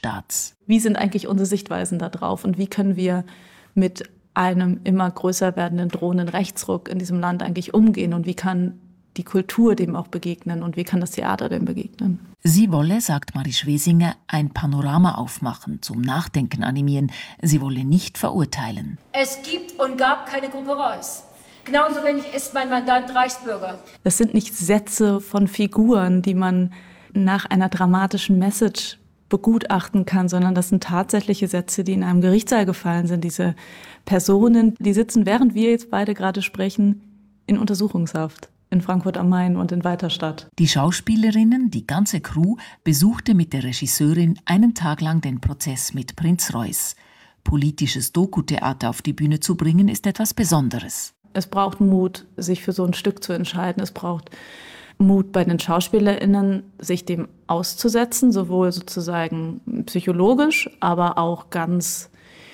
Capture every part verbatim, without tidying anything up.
Staats. Wie sind eigentlich unsere Sichtweisen da drauf und wie können wir mit einem immer größer werdenden drohenden Rechtsruck in diesem Land eigentlich umgehen und wie kann die Kultur dem auch begegnen und wie kann das Theater dem begegnen? Sie wolle, sagt Marie Schwesinger, ein Panorama aufmachen, zum Nachdenken animieren. Sie wolle nicht verurteilen. Es gibt und gab keine Gruppe Reuss. Genauso wenig ist mein Mandant Reichsbürger. Das sind nicht Sätze von Figuren, die man nach einer dramatischen Message begutachten kann, sondern das sind tatsächliche Sätze, die in einem Gerichtssaal gefallen sind. Diese Personen, die sitzen, während wir jetzt beide gerade sprechen, in Untersuchungshaft in Frankfurt am Main und in Weiterstadt. Die Schauspielerinnen, die ganze Crew, besuchte mit der Regisseurin einen Tag lang den Prozess mit Prinz Reuß. Politisches Doku-Theater auf die Bühne zu bringen, ist etwas Besonderes. Es braucht Mut, sich für so ein Stück zu entscheiden. Es braucht Mut bei den SchauspielerInnen, sich dem auszusetzen, sowohl sozusagen psychologisch, aber auch ganz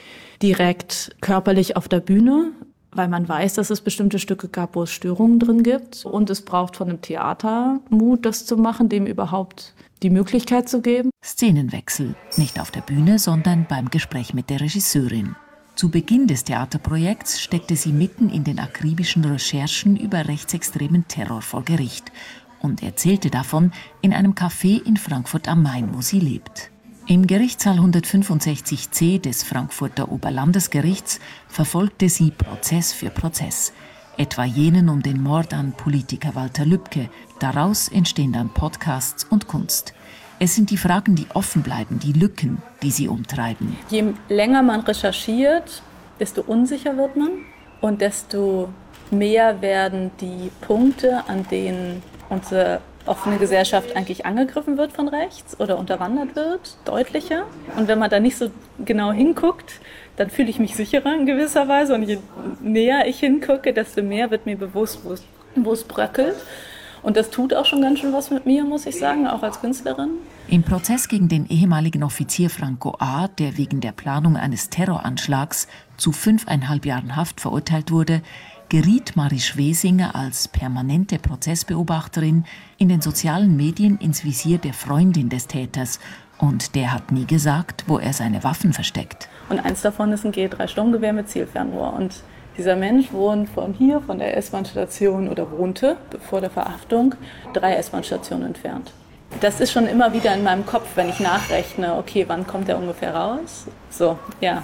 direkt körperlich auf der Bühne, weil man weiß, dass es bestimmte Stücke gab, wo es Störungen drin gibt. Und es braucht von einem Theater Mut, das zu machen, dem überhaupt die Möglichkeit zu geben. Szenenwechsel, nicht auf der Bühne, sondern beim Gespräch mit der Regisseurin. Zu Beginn des Theaterprojekts steckte sie mitten in den akribischen Recherchen über rechtsextremen Terror vor Gericht und erzählte davon in einem Café in Frankfurt am Main, wo sie lebt. Im Gerichtssaal hundertfünfundsechzig c des Frankfurter Oberlandesgerichts verfolgte sie Prozess für Prozess, etwa jenen um den Mord an Politiker Walter Lübcke. Daraus entstehen dann Podcasts und Kunst. Es sind die Fragen, die offen bleiben, die Lücken, die sie umtreiben. Je länger man recherchiert, desto unsicher wird man und desto mehr werden die Punkte, an denen unsere offene Gesellschaft eigentlich angegriffen wird von rechts oder unterwandert wird, deutlicher. Und wenn man da nicht so genau hinguckt, dann fühle ich mich sicherer in gewisser Weise. Und je näher ich hingucke, desto mehr wird mir bewusst, wo es, wo es bröckelt. Und das tut auch schon ganz schön was mit mir, muss ich sagen, auch als Künstlerin. Im Prozess gegen den ehemaligen Offizier Franco A., der wegen der Planung eines Terroranschlags zu fünfeinhalb Jahren Haft verurteilt wurde, geriet Marie Schwesinger als permanente Prozessbeobachterin in den sozialen Medien ins Visier der Freundin des Täters. Und der hat nie gesagt, wo er seine Waffen versteckt. Und eins davon ist ein G drei Sturmgewehr mit Zielfernrohr. Und dieser Mensch wohnt von hier, von der S-Bahn-Station oder wohnte vor der Verhaftung drei S-Bahn-Stationen entfernt. Das ist schon immer wieder in meinem Kopf, wenn ich nachrechne, okay, wann kommt er ungefähr raus? So, ja.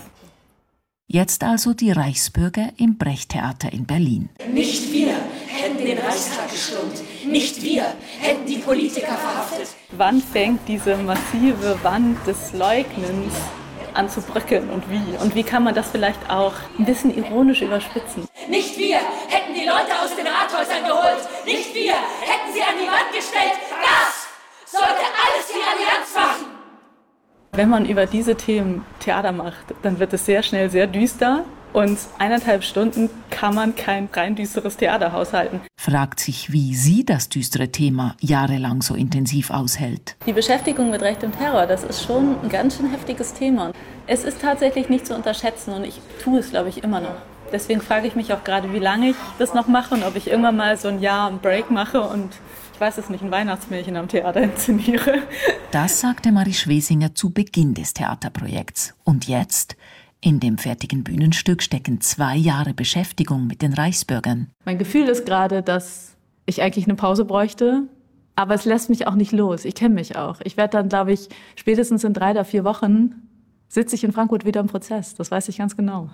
Jetzt also die Reichsbürger im Brecht-Theater in Berlin. Nicht wir hätten den Reichstag gestürmt. Nicht wir hätten die Politiker verhaftet. Wann fängt diese massive Wand des Leugnens an zu bröckeln und wie? Und wie kann man das vielleicht auch ein bisschen ironisch überspitzen? Nicht wir hätten die Leute aus den Rathäusern geholt. Nicht wir hätten sie an die Wand gestellt. Das sollte alles die Allianz machen. Wenn man über diese Themen Theater macht, dann wird es sehr schnell sehr düster. Und eineinhalb Stunden kann man kein rein düsteres Theater haushalten. Fragt sich, wie sie das düstere Thema jahrelang so intensiv aushält. Die Beschäftigung mit Recht und Terror, das ist schon ein ganz schön heftiges Thema. Es ist tatsächlich nicht zu unterschätzen und ich tue es, glaube ich, immer noch. Deswegen frage ich mich auch gerade, wie lange ich das noch mache und ob ich irgendwann mal so ein Jahr einen Break mache und, ich weiß es nicht, ein Weihnachtsmärchen am Theater inszeniere. Das sagte Marie Schwesinger zu Beginn des Theaterprojekts. Und jetzt? In dem fertigen Bühnenstück stecken zwei Jahre Beschäftigung mit den Reichsbürgern. Mein Gefühl ist gerade, dass ich eigentlich eine Pause bräuchte, aber es lässt mich auch nicht los. Ich kenne mich auch. Ich werde dann, glaube ich, spätestens in drei oder vier Wochen sitze ich in Frankfurt wieder im Prozess. Das weiß ich ganz genau.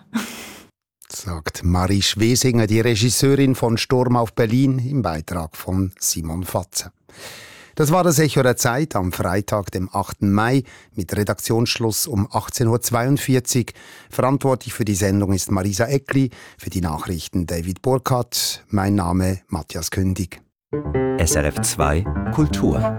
Sagt Marie Schwesinger, die Regisseurin von Sturm auf Berlin, im Beitrag von Simon Fatze. Das war das Echo der Zeit am Freitag, dem achten Mai, mit Redaktionsschluss um achtzehn Uhr zweiundvierzig. Verantwortlich für die Sendung ist Marisa Eckli, für die Nachrichten David Burkhardt. Mein Name Matthias Kündig. S R F zwei Kultur.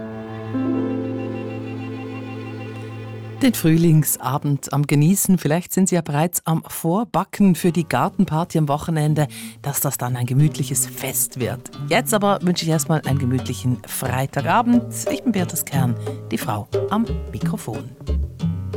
Den Frühlingsabend am Genießen. Vielleicht sind Sie ja bereits am Vorbacken für die Gartenparty am Wochenende, dass das dann ein gemütliches Fest wird. Jetzt aber wünsche ich erstmal einen gemütlichen Freitagabend. Ich bin Beatrice Kern, die Frau am Mikrofon.